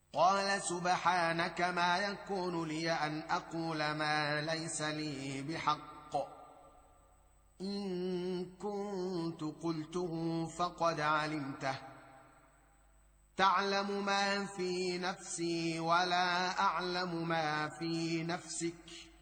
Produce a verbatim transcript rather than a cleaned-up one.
قال سبحانك ما يكون لي أن أقول ما ليس لي بحق، إن كنت قلته فقد علمته، تعلم ما في نفسي ولا أعلم ما في نفسك،